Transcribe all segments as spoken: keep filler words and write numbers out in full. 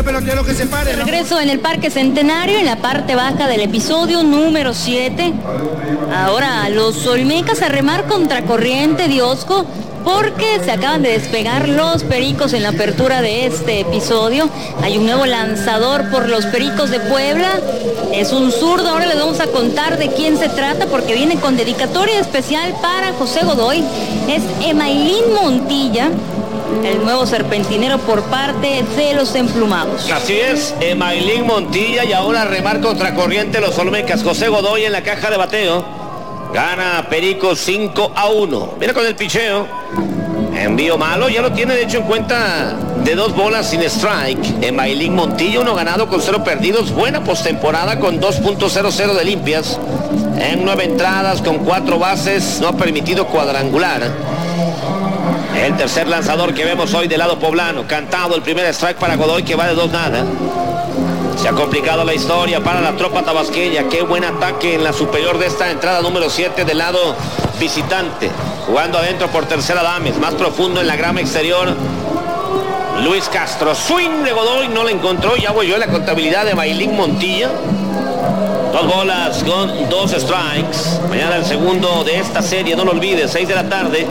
Pelotero que se pare, ¿no? Regreso en el Parque Centenario, en la parte baja del episodio número siete. Ahora los olmecas a remar contra corriente, Diosco, porque se acaban de despegar los Pericos en la apertura de este episodio. Hay un nuevo lanzador por los Pericos de Puebla. Es un zurdo, ahora les vamos a contar de quién se trata porque viene con dedicatoria especial para José Godoy. Es Emailín Montilla, el nuevo serpentinero por parte de los emplumados. Así es, Emailín Montilla, y ahora remar contra corriente los olmecas. José Godoy en la caja de bateo. Gana Perico cinco a uno. Mira con el picheo. Envío malo, ya lo tiene de hecho en cuenta de dos bolas sin strike. Emailín Montilla, uno ganado con cero perdidos. Buena postemporada con dos punto cero cero de limpias. En nueve entradas con cuatro bases. No ha permitido cuadrangular. El tercer lanzador que vemos hoy del lado poblano. Cantado el primer strike para Godoy, que va de dos nada. Se ha complicado la historia para la tropa tabasqueña. Qué buen ataque en la superior de esta entrada número siete del lado visitante. Jugando adentro por tercera Dames. Más profundo en la grama exterior. Luis Castro. Swing de Godoy, no le encontró. Ya voy yo en la contabilidad de Emailín Montilla. Dos bolas con dos strikes. Mañana el segundo de esta serie, no lo olvides, seis de la tarde.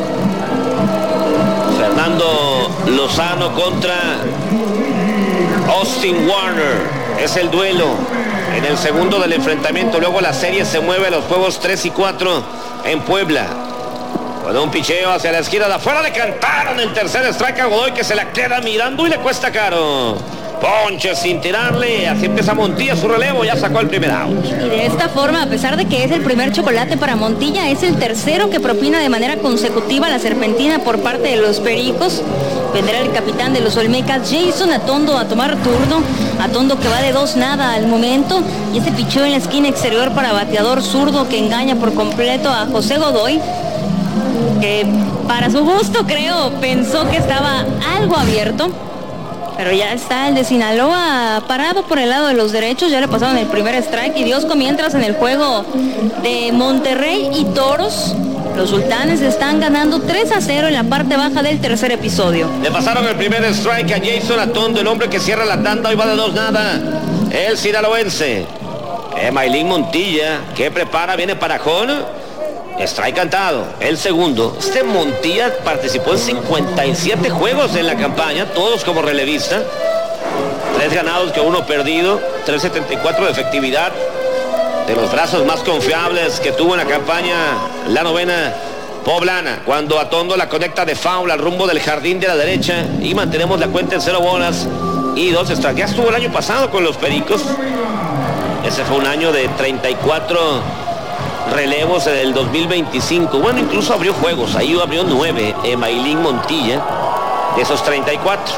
Fernando Lozano contra Austin Warner. Es el duelo en el segundo del enfrentamiento. Luego la serie se mueve a los juegos tres y cuatro en Puebla. Con un picheo hacia la esquina de afuera, le cantaron el tercer strike a Godoy, que se la queda mirando y le cuesta caro. Ponche sin tirarle, así empieza Montilla su relevo, ya sacó el primer out. Y de esta forma, a pesar de que es el primer chocolate para Montilla, es el tercero que propina de manera consecutiva la serpentina por parte de los Pericos. Vendrá el capitán de los Olmecas, Jason Atondo, a tomar turno. Atondo que va de dos nada al momento. Y ese picheo en la esquina exterior para bateador zurdo que engaña por completo a José Godoy, que para su gusto creo pensó que estaba algo abierto. Pero ya está el de Sinaloa parado por el lado de los derechos. Ya le pasaron el primer strike. Y Diosco, mientras en el juego de Monterrey y Toros, los sultanes están ganando tres a cero en la parte baja del tercer episodio. Le pasaron el primer strike a Jason Atondo, el hombre que cierra la tanda. Hoy va de dos nada el sinaloense. Emailín Montilla, que prepara, viene para Jón. Strike cantado, el segundo. Este Montilla participó en cincuenta y siete juegos en la campaña, todos como relevista. Tres ganados que uno perdido, tres setenta y cuatro de efectividad. De los brazos más confiables que tuvo en la campaña la novena poblana. Cuando Atondo la conecta de foul al rumbo del jardín de la derecha y mantenemos la cuenta en cero bolas y dos strikes. Ya estuvo el año pasado con los Pericos. Ese fue un año de treinta y cuatro relevos en el dos mil veinticinco. Bueno, incluso abrió juegos. Ahí abrió nueve Emailín Montilla de esos treinta y cuatro.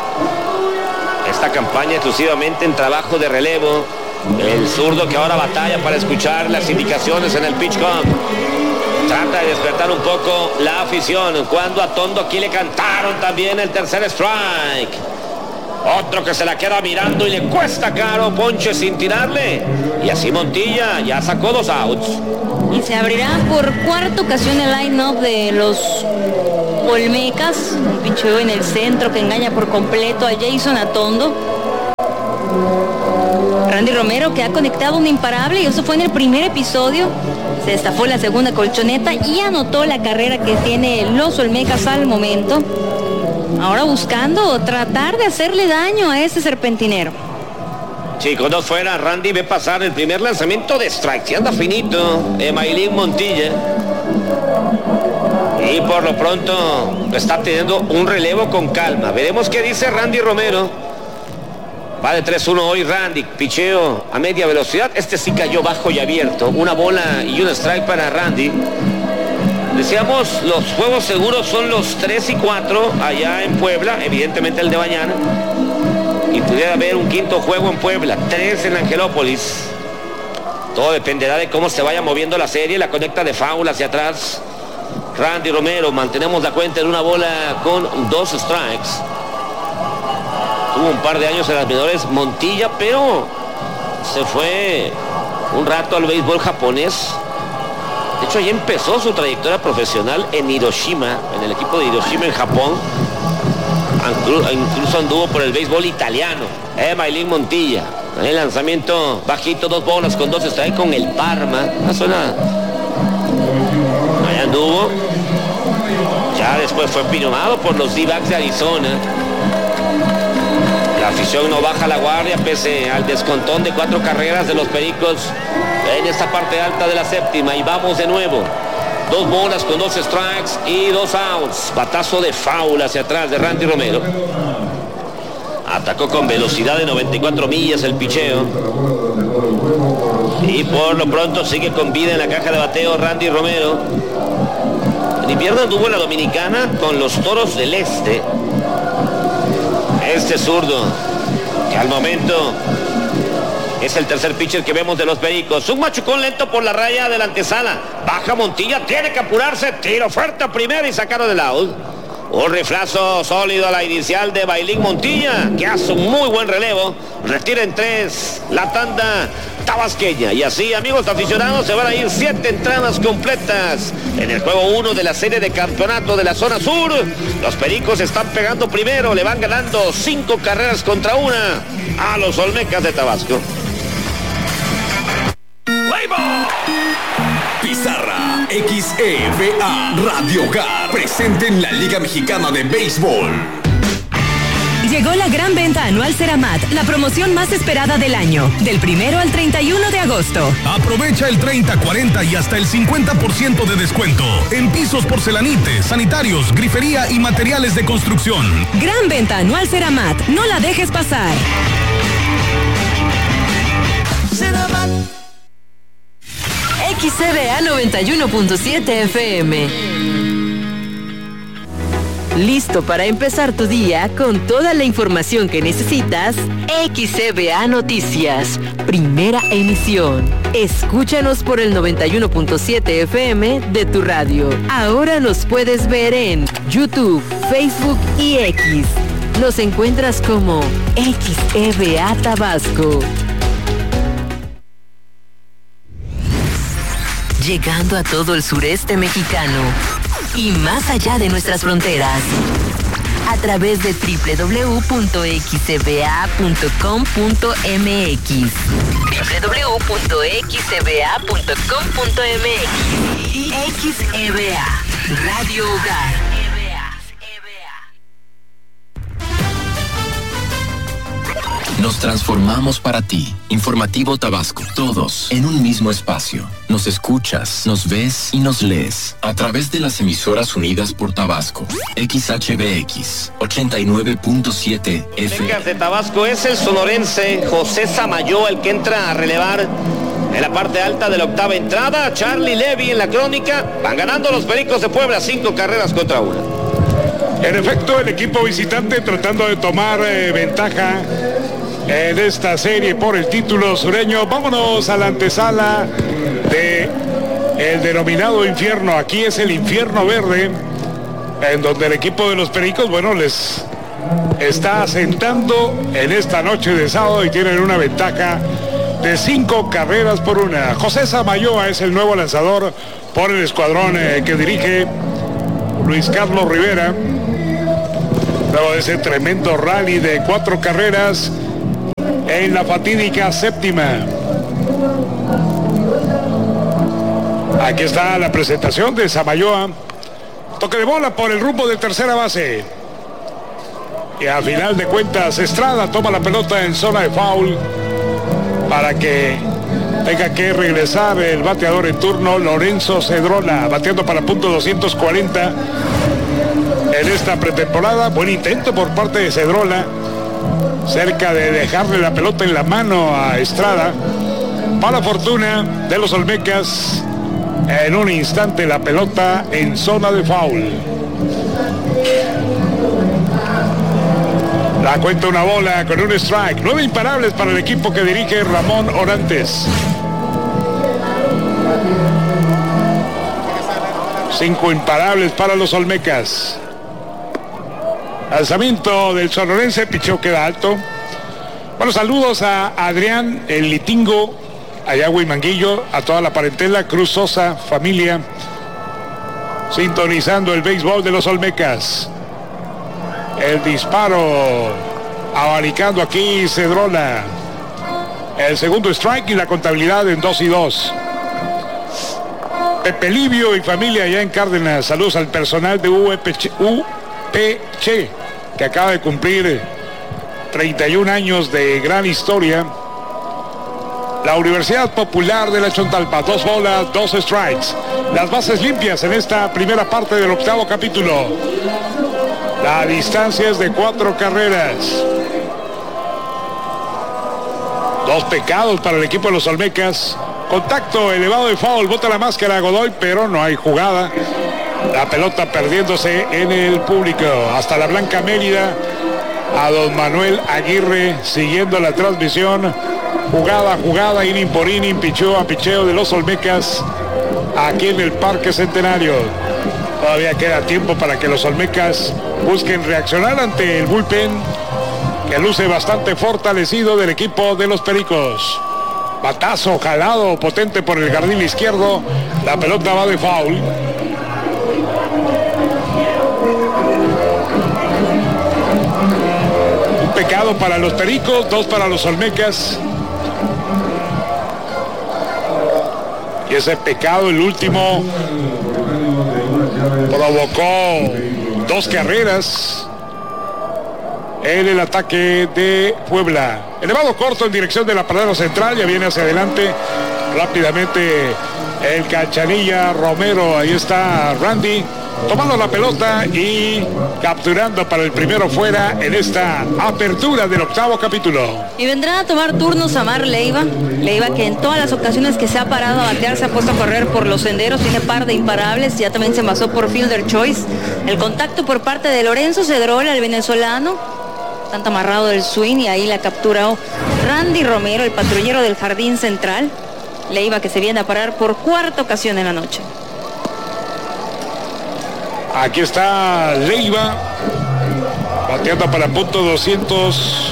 Esta campaña exclusivamente en trabajo de relevo. El zurdo que ahora batalla para escuchar las indicaciones en el pitch count. Trata de despertar un poco la afición. Cuando a Atondo aquí le cantaron también el tercer strike. Otro que se la queda mirando y le cuesta caro, ponche sin tirarle. Y así Montilla ya sacó dos outs. Y se abrirá por cuarta ocasión el line-up de los Olmecas. Un picheo en el centro que engaña por completo a Jason Atondo. Randy Romero, que ha conectado un imparable, y eso fue en el primer episodio. Se destapó la segunda colchoneta y anotó la carrera que tiene los Olmecas al momento. Ahora buscando tratar de hacerle daño a ese serpentinero. Sí, con dos fuera, Randy ve pasar el primer lanzamiento de strike. Se anda finito Emailín Montilla. Y por lo pronto está teniendo un relevo con calma. Veremos qué dice Randy Romero. Va de tres uno hoy Randy. Picheo a media velocidad. Este sí cayó bajo y abierto. Una bola y un strike para Randy. Decíamos, los juegos seguros son los tres y cuatro allá en Puebla, evidentemente el de mañana. Y pudiera haber un quinto juego en Puebla, tres en Angelópolis. Todo dependerá de cómo se vaya moviendo la serie. La conecta de foul hacia atrás Randy Romero. Mantenemos la cuenta en una bola con dos strikes. Tuvo un par de años en las menores Montilla, pero se fue un rato al béisbol japonés. De hecho, ahí empezó su trayectoria profesional en Hiroshima, en el equipo de Hiroshima en Japón. incluso anduvo por el béisbol italiano. Emailín Montilla. El lanzamiento bajito, dos bolas con dos strikes con el Parma. Una zona. Ahí anduvo. Ya después fue pinomado por los D-backs de Arizona. La afición no baja la guardia pese al descontón de cuatro carreras de los Pericos en esta parte alta de la séptima. Y vamos de nuevo. Dos bolas con dos strikes y dos outs. Batazo de foul hacia atrás de Randy Romero. Atacó con velocidad de noventa y cuatro millas el picheo. Y por lo pronto sigue con vida en la caja de bateo Randy Romero. En invierno anduvo en la Dominicana con los Toros del Este. Este zurdo, que al momento es el tercer pitcher que vemos de los Pericos. Un machucón lento por la raya de la antesala. Baja Montilla, tiene que apurarse. Tiro fuerte a primera y sacaron del out. Un riflazo sólido a la inicial de Emailín Montilla, que hace un muy buen relevo. Retira en tres la tanda tabasqueña. Y así, amigos aficionados, se van a ir siete entradas completas en el juego uno de la serie de campeonato de la zona sur. Los Pericos están pegando primero, le van ganando cinco carreras contra una a los Olmecas de Tabasco. Pizarra X E V A Radio Hogar presente en la Liga Mexicana de Béisbol. Llegó la gran venta anual Ceramat, la promoción más esperada del año, del primero al treinta y uno de agosto. Aprovecha el treinta, cuarenta y hasta el cincuenta por ciento de descuento en pisos, porcelanites, sanitarios, grifería y materiales de construcción. Gran venta anual Ceramat, no la dejes pasar. Ceramat. X E V A noventa y uno punto siete F M. ¿Listo para empezar tu día con toda la información que necesitas? X E V A Noticias, primera emisión. Escúchanos por el noventa y uno punto siete F M de tu radio. Ahora nos puedes ver en YouTube, Facebook y X. Nos encuentras como X E V A Tabasco. Llegando a todo el sureste mexicano y más allá de nuestras fronteras, a través de doble u doble u doble u punto x e v a punto com punto m x, doble u doble u doble u punto x e v a punto com punto m x y X E V A, Radio Hogar. Nos transformamos para ti. Informativo Tabasco. Todos en un mismo espacio. Nos escuchas, nos ves y nos lees a través de las emisoras unidas por Tabasco. X H B X ochenta y nueve punto siete F M. De Tabasco es el sonorense José Samayoa el que entra a relevar en la parte alta de la octava entrada. Charlie Levy en la crónica. Van ganando los Pericos de Puebla cinco carreras contra una. En efecto, el equipo visitante tratando de tomar eh, ventaja en esta serie por el título sureño. Vámonos a la antesala de el denominado infierno. Aquí es el infierno verde, en donde el equipo de los Pericos, bueno, les está asentando en esta noche de sábado y tienen una ventaja de cinco carreras por una. José Samayoa es el nuevo lanzador por el escuadrón eh, que dirige Luis Carlos Rivera. Luego de ese tremendo rally de cuatro carreras en la fatídica séptima. Aquí está la presentación de Samayoa. Toque de bola por el rumbo de tercera base. Y a final de cuentas, Estrada toma la pelota en zona de foul para que tenga que regresar el bateador en turno, Lorenzo Cedrola, bateando para punto doscientos cuarenta en esta pretemporada. Buen intento por parte de Cedrola, cerca de dejarle la pelota en la mano a Estrada. Para la fortuna de los Olmecas, en un instante la pelota en zona de foul. La cuenta una bola con un strike. Nueve imparables para el equipo que dirige Ramón Orantes. Cinco imparables para los Olmecas. Lanzamiento del sonorense, picheo queda alto. Bueno, saludos a Adrián, el Litingo, a Yagüey Manguillo, a toda la parentela, Cruz Sosa, familia, sintonizando el béisbol de los Olmecas. El disparo abanicando aquí Cedrola. El segundo strike y la contabilidad en dos y dos. Pepe Livio y familia allá en Cárdenas. Saludos al personal de U P C, que acaba de cumplir treinta y un años de gran historia. La Universidad Popular de la Chontalpa. Dos bolas, dos strikes. Las bases limpias en esta primera parte del octavo capítulo. La distancia es de cuatro carreras. Dos pecados para el equipo de los Olmecas. Contacto elevado de foul, bota la máscara a Godoy, pero no hay jugada. La pelota perdiéndose en el público. Hasta la Blanca Mérida, a don Manuel Aguirre siguiendo la transmisión. Jugada, jugada, inning por inning, picheo a picheo de los Olmecas aquí en el Parque Centenario. Todavía queda tiempo para que los Olmecas busquen reaccionar ante el bullpen, que luce bastante fortalecido del equipo de los Pericos. Batazo jalado potente por el jardín izquierdo. La pelota va de foul. Un pecado para los Pericos, dos para los Olmecas. Y ese pecado, el último, provocó dos carreras en el ataque de Puebla. Elevado corto en dirección de la paradero central, ya viene hacia adelante rápidamente el Cachanilla Romero. Ahí está Randy tomando la pelota y capturando para el primero fuera en esta apertura del octavo capítulo. Y vendrá a tomar turnos Amar Leiva. Leiva, que en todas las ocasiones que se ha parado a batear se ha puesto a correr por los senderos, tiene par de imparables, ya también se envasó por Fielder Choice. El contacto por parte de Lorenzo Cedrola, el venezolano, tanto amarrado del swing, y ahí la capturó Randy Romero, el patrullero del jardín central. Leiva, que se viene a parar por cuarta ocasión en la noche. Aquí está Leiva, bateando para punto doscientos,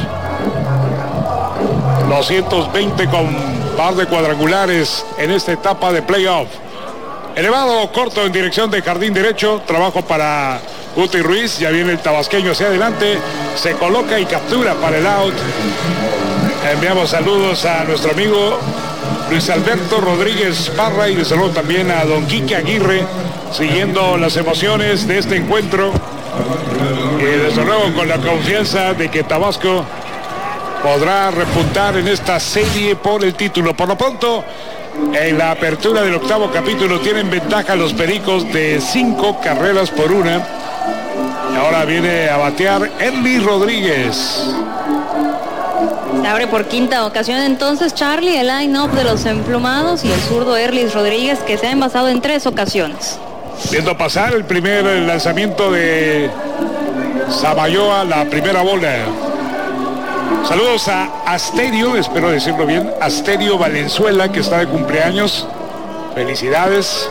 doscientos veinte con par de cuadrangulares en esta etapa de playoff. Elevado corto en dirección de jardín derecho, trabajo para Guti Ruiz, ya viene el tabasqueño hacia adelante, se coloca y captura para el out. Enviamos saludos a nuestro amigo Luis Alberto Rodríguez Parra y de saludo también a don Quique Aguirre, siguiendo las emociones de este encuentro. Y desde luego con la confianza de que Tabasco podrá repuntar en esta serie por el título. Por lo pronto, en la apertura del octavo capítulo tienen ventaja los Pericos de cinco carreras por una. Y ahora viene a batear Erly Rodríguez. Se abre por quinta ocasión entonces, Charlie, el line-up de los emplumados y el zurdo Erly Rodríguez, que se ha envasado en tres ocasiones. Viendo pasar el primer lanzamiento de Samayoa, la primera bola. Saludos a Asterio, espero decirlo bien, Asterio Valenzuela, que está de cumpleaños. Felicidades.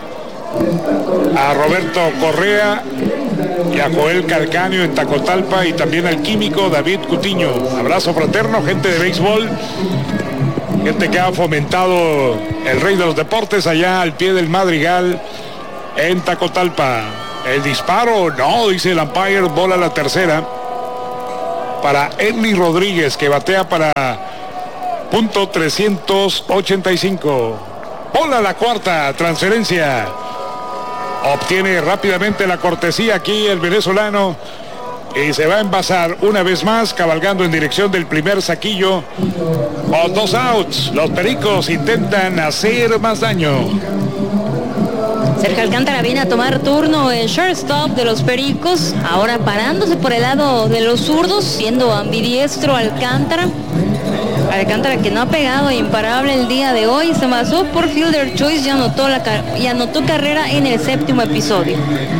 A Roberto Correa y a Joel Calcaño en Tacotalpa, y también al químico David Cutiño. Abrazo fraterno, gente de béisbol, gente que ha fomentado el rey de los deportes allá al pie del Madrigal en Tacotalpa. El disparo, no, dice el umpire, bola la tercera para Erly Rodríguez, que batea para punto trescientos ochenta y cinco. Bola la cuarta, transferencia. Obtiene rápidamente la cortesía aquí el venezolano y se va a envasar una vez más, cabalgando en dirección del primer saquillo. Con dos outs, los Pericos intentan hacer más daño. Sergio Alcántara viene a tomar turno en shortstop de los Pericos, ahora parándose por el lado de los zurdos, siendo ambidiestro Alcántara. Alcántara, que no ha pegado imparable el día de hoy, se envasó por Fielder Choice y anotó, la, y anotó carrera en el séptimo episodio.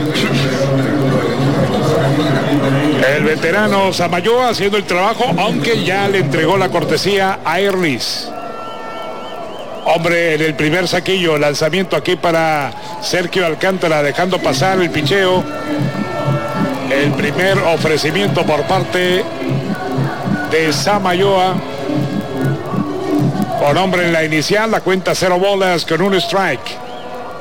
El veterano Samayoa haciendo el trabajo, aunque ya le entregó la cortesía a Erlis. Hombre en el primer saquillo, lanzamiento aquí para Sergio Alcántara, dejando pasar el picheo. El primer ofrecimiento por parte de Samayoa. Con hombre en la inicial, la cuenta cero bolas con un strike.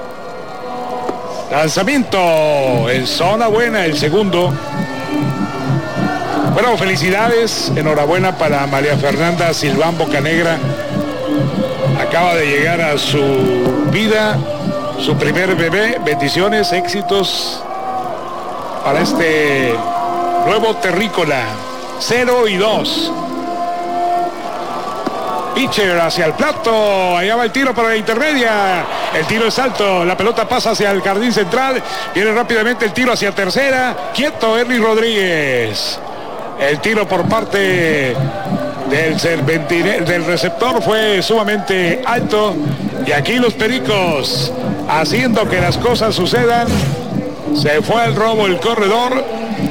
Lanzamiento en zona buena, el segundo. Bueno, felicidades, enhorabuena para María Fernanda Silván Bocanegra. Acaba de llegar a su vida, su primer bebé. Bendiciones, éxitos para este nuevo terrícola. Cero y dos. Pitcher hacia el plato, allá va el tiro para la intermedia, el tiro es alto, la pelota pasa hacia el jardín central, viene rápidamente el tiro hacia tercera, quieto Erly Rodríguez, el tiro por parte del, del receptor fue sumamente alto, y aquí los Pericos, haciendo que las cosas sucedan, se fue al robo el corredor,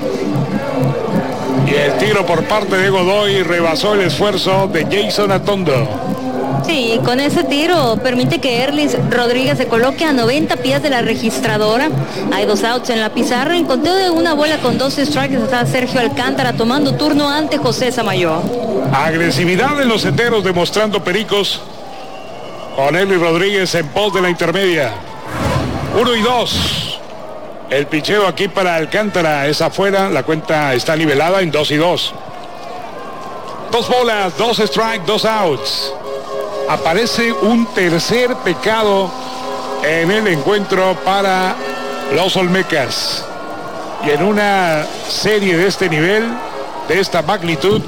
y el tiro por parte de Godoy rebasó el esfuerzo de Jason Atondo. Sí, con ese tiro permite que Erly Rodríguez se coloque a noventa pies de la registradora. Hay dos outs en la pizarra. En conteo de una bola con dos strikes está Sergio Alcántara tomando turno ante José Samayoa. Agresividad en los senderos demostrando Pericos con Erly Rodríguez en pos de la intermedia. Uno y dos. El picheo aquí para Alcántara es afuera, la cuenta está nivelada en dos y dos. Dos bolas, dos strikes, dos outs. Aparece un tercer pecado en el encuentro para los Olmecas. Y en una serie de este nivel, de esta magnitud,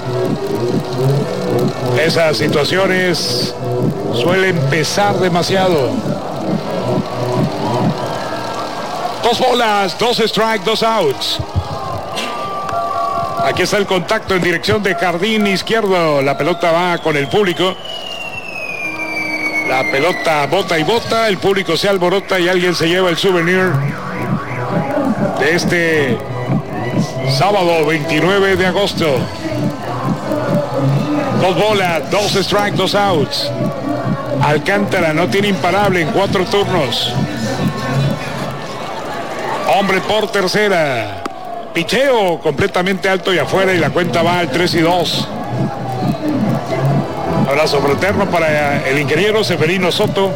esas situaciones suelen pesar demasiado. Dos bolas, dos strikes, dos outs. Aquí está el contacto en dirección de jardín izquierdo. La pelota va con el público. La pelota bota y bota. El público se alborota y alguien se lleva el souvenir de este sábado veintinueve de agosto. Dos bolas, dos strikes, dos outs. Alcántara no tiene imparable en cuatro turnos. Hombre por tercera. Picheo completamente alto y afuera y la cuenta va al tres y dos. Abrazo fraterno para el ingeniero Severino Soto.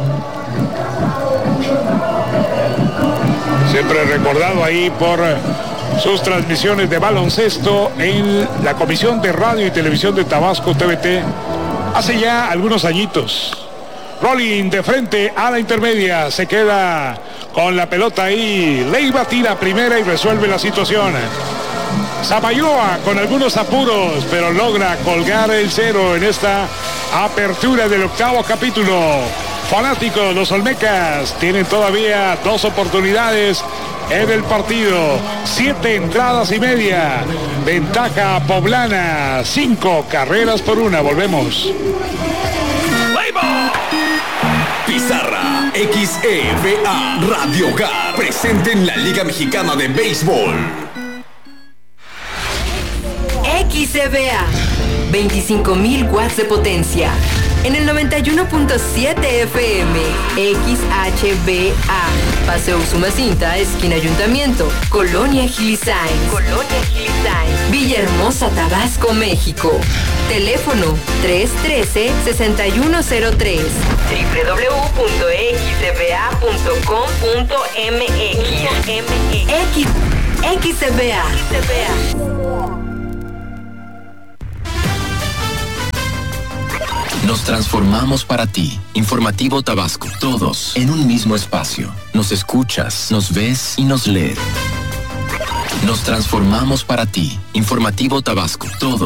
Siempre recordado ahí por sus transmisiones de baloncesto en la Comisión de Radio y Televisión de Tabasco T V T hace ya algunos añitos. Rolling de frente a la intermedia, se queda con la pelota ahí. Leiva tira primera y resuelve la situación. Samayoa con algunos apuros, pero logra colgar el cero en esta apertura del octavo capítulo. Fanáticos, los Olmecas tienen todavía dos oportunidades en el partido. Siete entradas y media. Ventaja poblana. Cinco carreras por una. Volvemos. Pizarra X E V A Radio Hogar, presente en la Liga Mexicana de Béisbol. X E V A, veinticinco mil watts de potencia. En el noventa y uno punto siete F M, X H B A, Paseo Usumacinta, esquina Ayuntamiento, Colonia Gilisain, Colonia Gilisain, Villahermosa, Tabasco, México. Teléfono tres uno tres, seis uno cero tres, doble u doble u doble u punto x e v a punto com punto m x. X, X E V A. Nos transformamos para ti. Informativo Tabasco. Todos en un mismo espacio. Nos escuchas, nos ves y nos lees. Nos transformamos para ti. Informativo Tabasco. Todos.